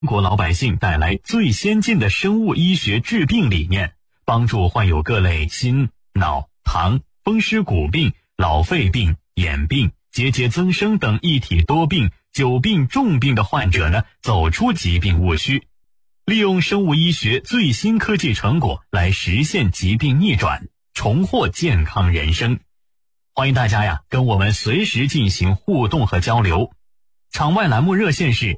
国老百姓带来最先进的生物医学治病理念，帮助患有各类心、脑、糖、风湿骨病、老肺病、眼病、结节增生等一体多病、久病重病的患者呢，走出疾病误区，利用生物医学最新科技成果来实现疾病逆转，重获健康人生。欢迎大家呀，跟我们随时进行互动和交流。场外栏目热线是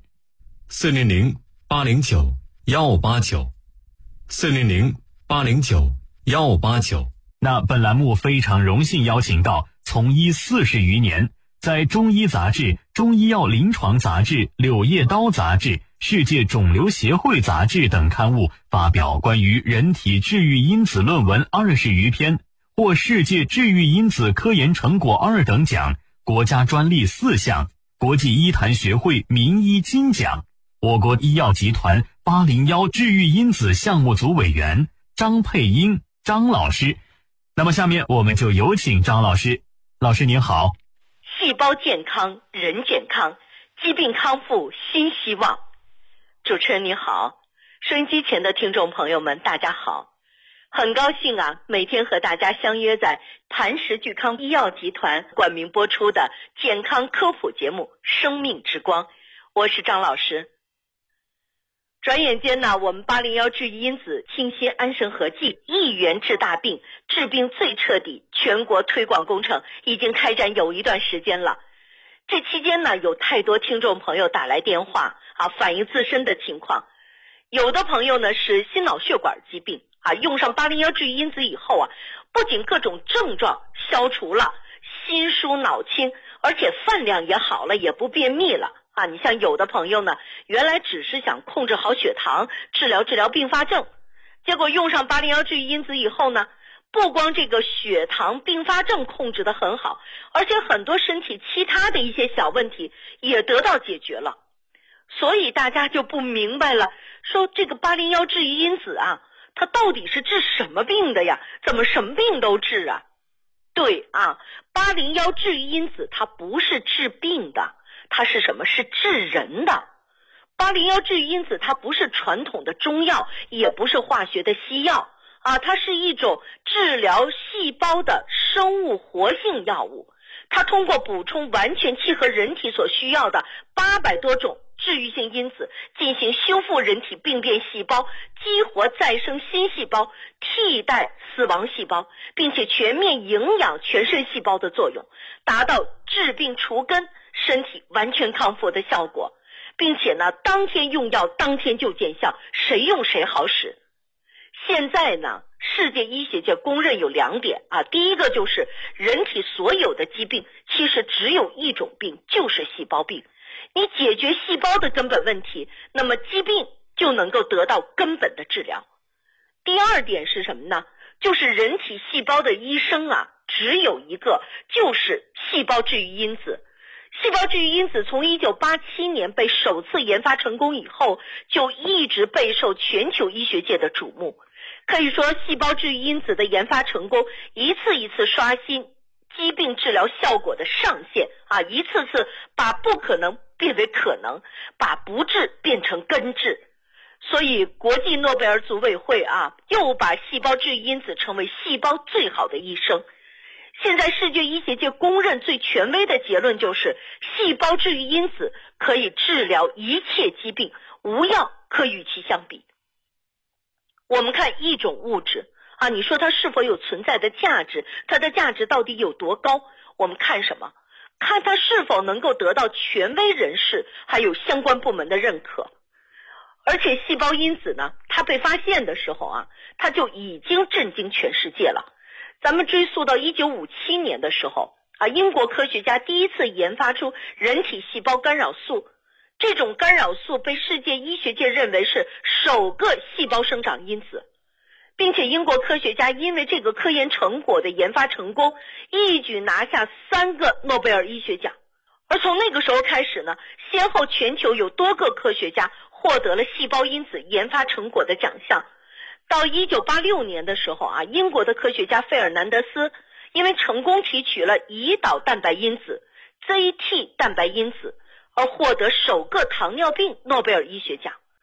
400-809-159，400-809-159。 那本栏目非常荣幸邀请到从医40余年，在中医杂志、中医药临床杂志、柳叶刀杂志、世界肿瘤协会杂志等刊物发表关于人体治愈因子论文20余篇，获世界治愈因子科研成果2等奖，国家专利4项，国际医坛学会名医金奖。我国医药集团801治愈因子项目组委员张佩英张老师。那么下面我们就有请张老师。老师您好。 细胞健康人健康，疾病康复新希望。主持人您好，收音机前的听众朋友们大家好，很高兴啊，每天和大家相约在磐石聚康医药集团冠名播出的健康科普节目生命之光，我是张老师。转眼间呢，我们801治愈因子清新安神合剂一元治大病，治病最彻底全国推广工程已经开展有一段时间了。这期间呢，有太多听众朋友打来电话反映自身的情况。有的朋友呢是心脑血管疾病用上801治愈因子以后不仅各种症状消除了，心舒脑清，而且饭量也好了，也不便秘了你像有的朋友呢，原来只是想控制好血糖，治疗并发症，结果用上801治愈因子以后呢，不光这个血糖并发症控制得很好，而且很多身体其他的一些小问题也得到解决了。所以大家就不明白了，说这个801治愈因子它到底是治什么病的呀？怎么什么病都治啊？对801治愈因子它不是治病的，它是什么？是治人的。801治愈因子它不是传统的中药，也不是化学的西药它是一种治疗细胞的生物活性药物。它通过补充完全契合人体所需要的800多种治愈性因子，进行修复人体病变细胞，激活再生新细胞，替代死亡细胞，并且全面营养全身细胞的作用，达到治病除根，身体完全康复的效果。并且呢，当天用药当天就见效，谁用谁好使。现在呢，世界医学界公认有2点第一个就是人体所有的疾病其实只有一种病，就是细胞病。你解决细胞的根本问题，那么疾病就能够得到根本的治疗。第2点是什么呢？就是人体细胞的医生只有一个，就是细胞治愈因子。细胞治愈因子从1987年被首次研发成功以后，就一直备受全球医学界的瞩目。可以说，细胞治愈因子的研发成功，一次一次刷新疾病治疗效果的上限一次次把不可能变为可能，把不治变成根治。所以国际诺贝尔组委会又把细胞治愈因子称为细胞最好的医生。现在世界医学界公认最权威的结论就是，细胞治愈因子可以治疗一切疾病，无药可与其相比。我们看一种物质你说它是否有存在的价值，它的价值到底有多高？我们看什么？看它是否能够得到权威人士还有相关部门的认可。而且细胞因子呢，它被发现的时候它就已经震惊全世界了。咱们追溯到1957年的时候英国科学家第一次研发出人体细胞干扰素。这种干扰素被世界医学界认为是首个细胞生长因子，并且英国科学家因为这个科研成果的研发成功，一举拿下3个诺贝尔医学奖。而从那个时候开始呢，先后全球有多个科学家获得了细胞因子研发成果的奖项。到1986年的时候英国的科学家费尔南德斯因为成功提取了胰岛蛋白因子 ZT 蛋白因子，而获得首个糖尿病诺贝尔医学奖。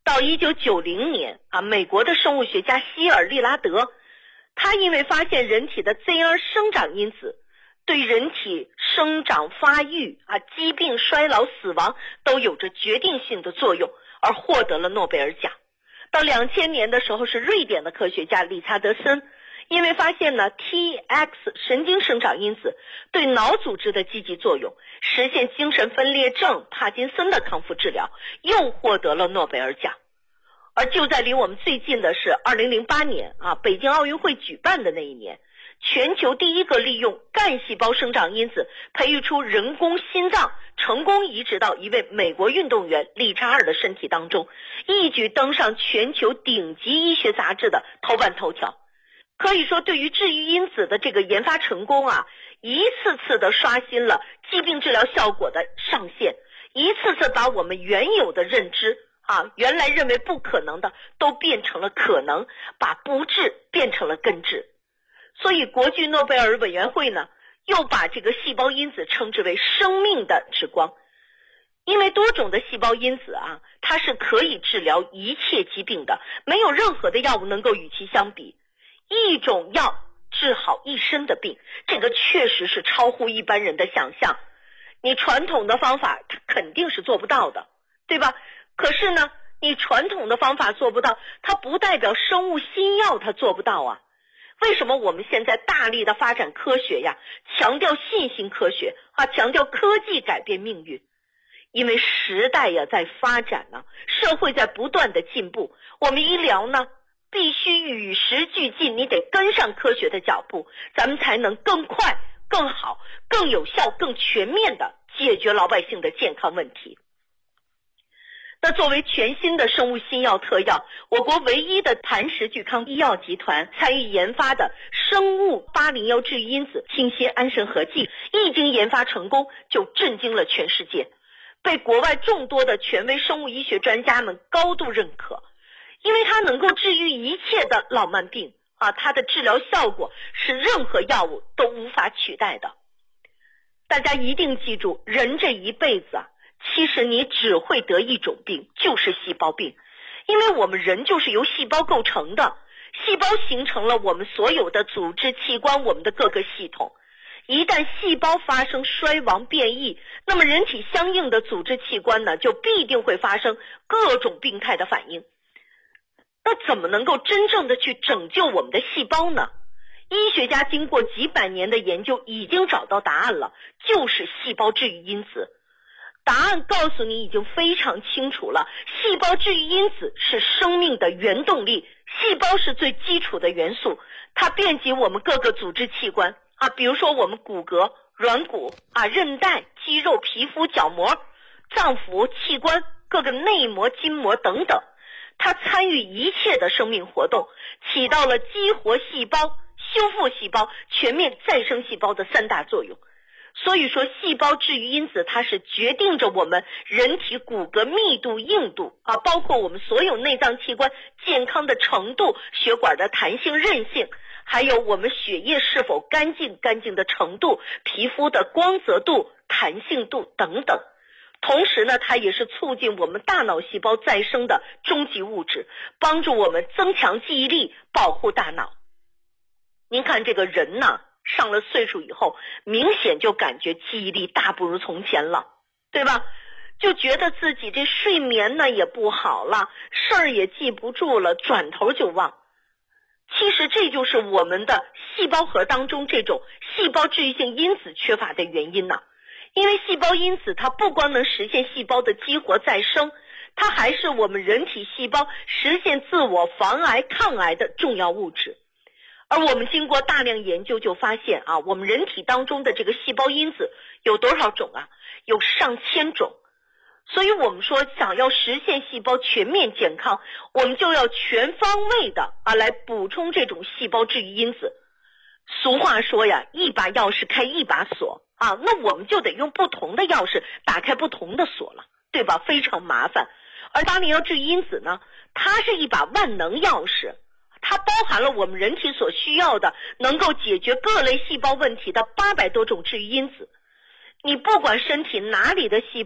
到1990年美国的生物学家希尔利拉德，他因为发现人体的 ZR 生长因子对人体生长发育疾病衰老死亡都有着决定性的作用，而获得了诺贝尔奖。到2000年的时候，是瑞典的科学家理查德森，因为发现呢 TX 神经生长因子对脑组织的积极作用，实现精神分裂症、帕金森的康复治疗，又获得了诺贝尔奖。而就在离我们最近的是2008年北京奥运会举办的那一年，全球第一个利用干细胞生长因子培育出人工心脏成功移植到一位美国运动员理查尔的身体当中，一举登上全球顶级医学杂志的头版头条。可以说，对于治愈因子的这个研发成功一次次的刷新了疾病治疗效果的上限，一次次把我们原有的认知原来认为不可能的都变成了可能，把不治变成了根治。所以国际诺贝尔委员会呢，又把这个细胞因子称之为生命的之光。因为多种的细胞因子它是可以治疗一切疾病的，没有任何的药物能够与其相比。一种药治好一身的病，这个确实是超乎一般人的想象。你传统的方法它肯定是做不到的，对吧？可是呢，你传统的方法做不到，它不代表生物新药它做不到为什么我们现在大力的发展科学强调信心科学强调科技改变命运？因为时代在发展社会在不断的进步，我们医疗呢必须与时俱进，你得跟上科学的脚步，咱们才能更快、更好、更有效、更全面的解决老百姓的健康问题。那作为全新的生物新药特药，我国唯一的磐石聚康医药集团参与研发的生物801治愈因子清新安神合剂一经研发成功，就震惊了全世界，被国外众多的权威生物医学专家们高度认可。因为它能够治愈一切的老慢病它的治疗效果是任何药物都无法取代的。大家一定记住，人这一辈子其实你只会得一种病，就是细胞病。因为我们人就是由细胞构成的，细胞形成了我们所有的组织器官，我们的各个系统。一旦细胞发生衰亡变异，那么人体相应的组织器官呢，就必定会发生各种病态的反应。那怎么能够真正的去拯救我们的细胞呢？医学家经过几百年的研究已经找到答案了，就是细胞治愈因子。答案告诉你已经非常清楚了，细胞治愈因子是生命的原动力，细胞是最基础的元素，它遍及我们各个组织器官比如说我们骨骼、软骨韧带、肌肉、皮肤、角膜、脏腑、器官、各个内膜、筋膜等等。它参与一切的生命活动，起到了激活细胞、修复细胞、全面再生细胞的3大作用。所以说细胞治愈因子它是决定着我们人体骨骼密度、硬度包括我们所有内脏器官健康的程度、血管的弹性、韧性，还有我们血液是否干净的程度、皮肤的光泽度、弹性度等等。同时呢，它也是促进我们大脑细胞再生的终极物质，帮助我们增强记忆力，保护大脑。您看这个人呢，上了岁数以后，明显就感觉记忆力大不如从前了，对吧？就觉得自己这睡眠呢也不好了，事儿也记不住了，转头就忘。其实这就是我们的细胞核当中这种细胞治愈性因子缺乏的原因呢。因为细胞因子它不光能实现细胞的激活再生，它还是我们人体细胞实现自我防癌抗癌的重要物质。而我们经过大量研究就发现我们人体当中的这个细胞因子有多少种有上千种。所以我们说想要实现细胞全面健康，我们就要全方位的来补充这种细胞治愈因子。俗话说一把钥匙开一把锁那我们就得用不同的钥匙打开不同的锁了，对吧？非常麻烦。而801治愈因子呢，它是一把万能钥匙，它包含了我们人体所需要的能够解决各类细胞问题的800多种治愈因子。你不管身体哪里的细胞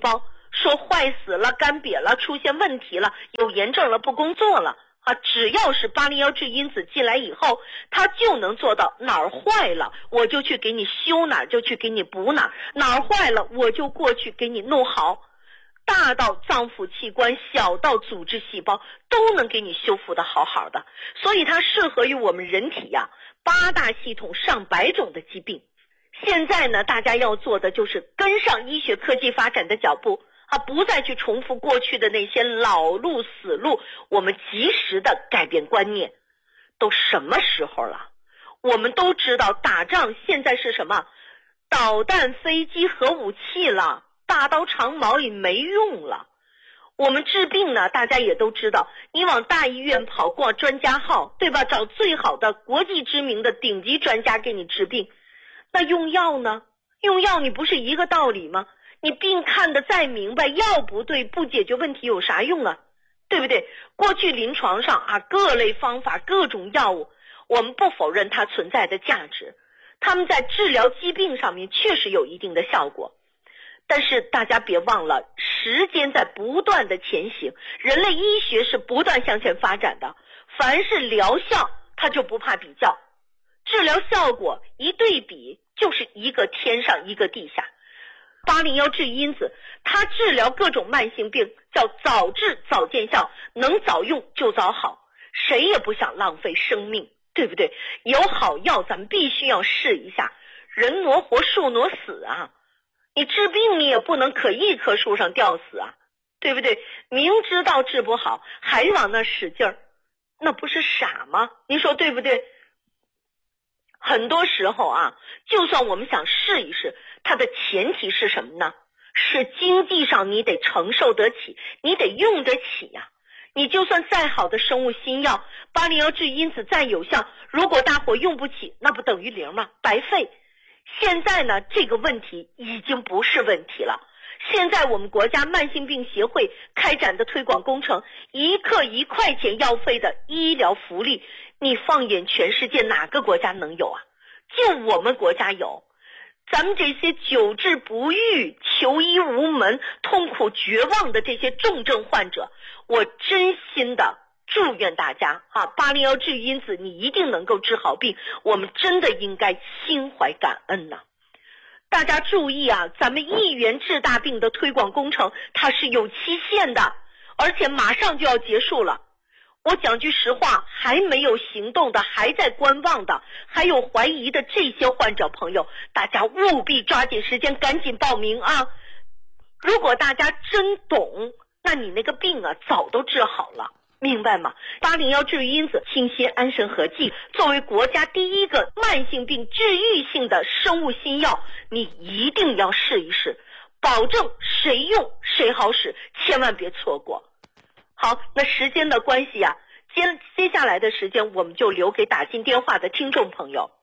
说坏死了、干瘪了、出现问题了、有炎症了、不工作了啊，只要是801质因子进来以后，它就能做到哪儿坏了我就去给你修哪儿，就去给你补哪儿，哪儿坏了我就过去给你弄好，大到脏腑器官，小到组织细胞，都能给你修复的好好的。所以它适合于我们人体呀，8大系统上百种的疾病。现在呢，大家要做的就是跟上医学科技发展的脚步啊，不再去重复过去的那些老路死路，我们及时的改变观念。都什么时候了？我们都知道打仗现在是什么？导弹、飞机、核武器了，大刀长矛也没用了。我们治病呢，大家也都知道，你往大医院跑，挂专家号，对吧？找最好的国际知名的顶级专家给你治病。那用药呢？用药你不是一个道理吗？你病看得再明白，药不对，不解决问题有啥用啊？对不对？过去临床上啊，各类方法、各种药物，我们不否认它存在的价值，他们在治疗疾病上面确实有一定的效果。但是大家别忘了，时间在不断的前行，人类医学是不断向前发展的，凡是疗效它就不怕比较，治疗效果一对比就是一个天上一个地下。801质因子它治疗各种慢性病叫早治早见效，能早用就早好，谁也不想浪费生命，对不对？有好药咱们必须要试一下，人挪活树挪死啊，你治病你也不能可一棵树上吊死啊，对不对？明知道治不好还往那使劲儿，那不是傻吗？你说对不对？很多时候啊，就算我们想试一试，它的前提是什么呢？是经济上你得承受得起，你得用得起呀。你就算再好的生物新药，801质因子再有效，如果大伙用不起，那不等于零吗？白费。现在呢，这个问题已经不是问题了。现在我们国家慢性病协会开展的推广工程，1克1块钱药费的医疗福利，你放眼全世界哪个国家能有啊？就我们国家有。咱们这些久治不愈、求医无门、痛苦绝望的这些重症患者，我真心的祝愿大家啊，801质因子你一定能够治好病，我们真的应该心怀感恩呐。大家注意啊，咱们1元治大病的推广工程它是有期限的，而且马上就要结束了。我讲句实话，还没有行动的，还在观望的，还有怀疑的这些患者朋友，大家务必抓紧时间赶紧报名啊。如果大家真懂，那你那个病啊早都治好了，明白吗？801质因子清心安神合剂作为国家第一个慢性病治愈性的生物新药，你一定要试一试，保证谁用谁好使，千万别错过。好，那时间的关系啊，接下来的时间我们就留给打进电话的听众朋友。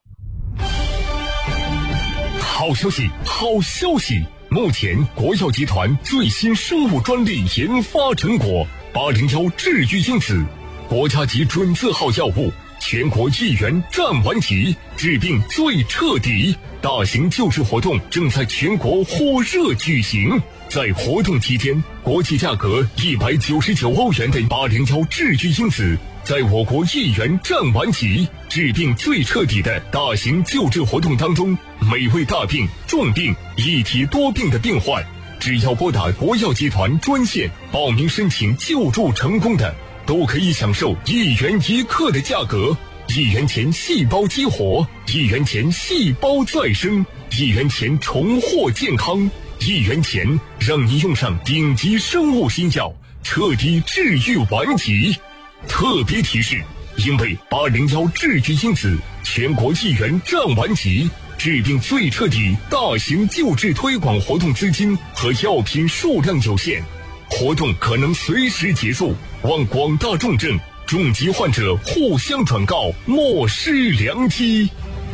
好消息，好消息！目前国药集团最新生物专利研发成果801治愈因子，国家级准字号药物，全国1元占完齐，治病最彻底。大型救治活动正在全国火热举行。在活动期间，国际价格199欧元的801治愈因子，在我国1元占完齐，治病最彻底的大型救治活动当中，每位大病、重病、一体多病的病患，只要拨打国药集团专线报名申请救助成功的，都可以享受1元1克的价格，1元钱细胞激活，1元钱细胞再生，1元钱重获健康，1元钱让你用上顶级生物新药，彻底治愈顽疾。特别提示，因为801治愈因子全国1元占完齐，治病最彻底大型救治推广活动资金和药品数量有限，活动可能随时结束，望广大重症重疾患者互相转告，莫失良机。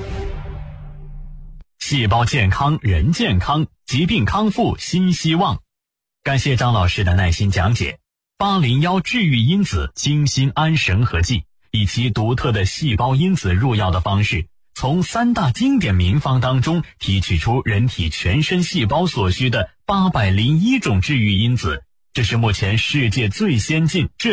细胞健康人健康，疾病康复新希望。感谢张老师的耐心讲解。801治愈因子清心安神合剂，以其独特的细胞因子入药的方式， 从3大经典名方当中提取出人体全身细胞所需的801种治愈因子，这是目前世界最先进治